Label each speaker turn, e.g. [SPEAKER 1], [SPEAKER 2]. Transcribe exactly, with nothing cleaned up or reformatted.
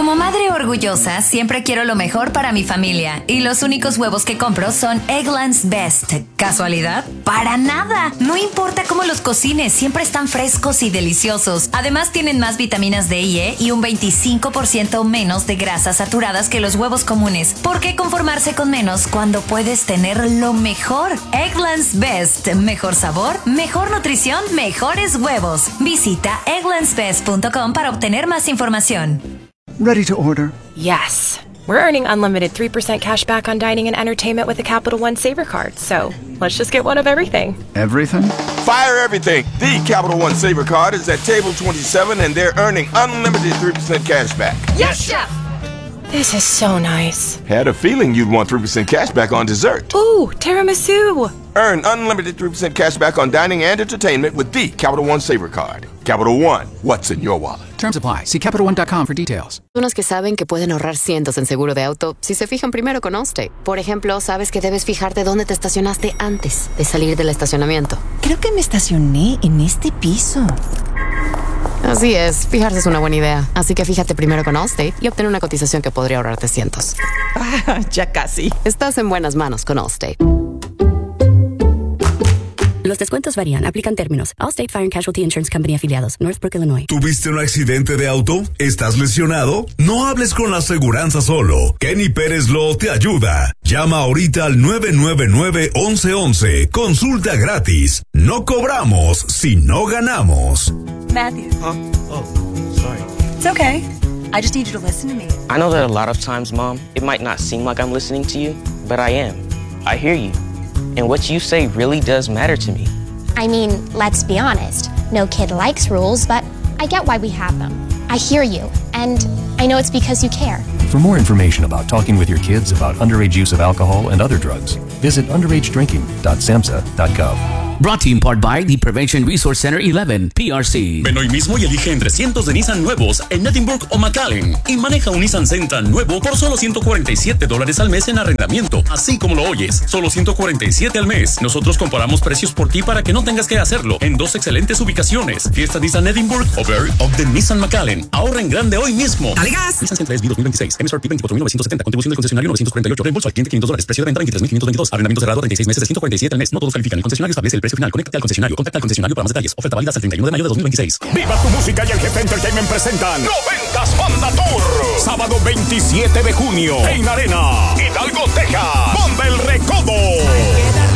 [SPEAKER 1] Como madre orgullosa, siempre quiero lo mejor para mi familia. Y los únicos huevos que compro son Eggland's Best. ¿Casualidad? ¡Para nada! No importa cómo los cocines, siempre están frescos y deliciosos. Además, tienen más vitaminas D y E y un veinticinco por ciento menos de grasas saturadas que los huevos comunes. ¿Por qué conformarse con menos cuando puedes tener lo mejor? Eggland's Best. Mejor sabor, mejor nutrición, mejores huevos. Visita egglands best punto com para obtener más información.
[SPEAKER 2] Ready to order.
[SPEAKER 3] Yes. We're earning unlimited three percent cash back on dining and entertainment with the Capital One Saver Card. So let's just get one of everything.
[SPEAKER 2] Everything?
[SPEAKER 4] Fire everything. The Capital One Saver Card is at table twenty-seven and they're earning unlimited three percent cash back.
[SPEAKER 3] Yes, Chef! This is so nice.
[SPEAKER 4] Had a feeling you'd want three percent cash back on dessert.
[SPEAKER 3] Ooh, tiramisu!
[SPEAKER 4] Earn unlimited three percent cash back on dining and entertainment with the Capital One Saver Card. Capital One, what's in your wallet?
[SPEAKER 5] Terms apply. See Capital One dot com for details.
[SPEAKER 6] Unos que saben que pueden ahorrar cientos en seguro de auto si se fijan primero con Allstate. Por ejemplo, sabes que debes fijarte dónde te estacionaste antes de salir del estacionamiento.
[SPEAKER 7] Creo que me estacioné en este piso.
[SPEAKER 6] Así es, fijarse es una buena idea. Así que fíjate primero con Allstate y obtén una cotización que podría ahorrarte cientos.
[SPEAKER 7] Ah, ya casi.
[SPEAKER 6] Estás en buenas manos con Allstate.
[SPEAKER 8] Los descuentos varían. Aplican términos. Allstate Fire and Casualty Insurance Company afiliados. Northbrook, Illinois.
[SPEAKER 9] ¿Tuviste un accidente de auto? ¿Estás lesionado? No hables con la aseguranza solo. Kenny Pérez Law te ayuda. Llama ahorita al nueve nueve nueve, once once. Consulta gratis. No cobramos si no ganamos.
[SPEAKER 10] Matthew.
[SPEAKER 11] Huh? Oh, sorry.
[SPEAKER 10] It's okay. I just need you to listen to me.
[SPEAKER 11] I know that a lot of times, Mom, it might not seem like I'm listening to you, but I am. I hear you. And what you say really does matter to me.
[SPEAKER 12] I mean, let's be honest. No kid likes rules, but I get why we have them. I hear you, and I know it's because you care.
[SPEAKER 13] For more information about talking with your kids about underage use of alcohol and other drugs, visit underage drinking dot samhsa dot gov.
[SPEAKER 14] Brought to you in part by the Prevention Resource Center eleven, P R C.
[SPEAKER 15] Ven hoy mismo y elige entre cientos de Nissan nuevos en Edinburgh o McAllen y maneja un Nissan Sentra nuevo por solo ciento cuarenta y siete dólares al mes en arrendamiento. Así como lo oyes, solo ciento cuarenta y siete al mes. Nosotros comparamos precios por ti para que no tengas que hacerlo en dos excelentes ubicaciones. Fiesta Nissan Edinburgh o Berry of the Nissan McAllen. Ahorra en grande hoy mismo.
[SPEAKER 7] ¡Dale gas!
[SPEAKER 15] Nissan Sentra S B dos mil veintiséis. M S R P veinticuatro mil novecientos setenta. Contribución del concesionario novecientos cuarenta y ocho. Reembolso al cliente quinientos dólares. Precio de venta veintitrés mil quinientos veintidós. Arrendamiento cerrado treinta y seis meses de ciento cuarenta y siete al mes. No todos califican. El concesionario establece el precio final. Conéctate al concesionario. Contacta al concesionario para más detalles. Oferta válida hasta el treinta y uno de mayo de dos mil veintiséis.
[SPEAKER 16] Viva tu música y el Jefe Entertainment presentan noventas Banda Tour. Sábado veintisiete de junio en Arena, Hidalgo, Texas. Bomba el Recodo.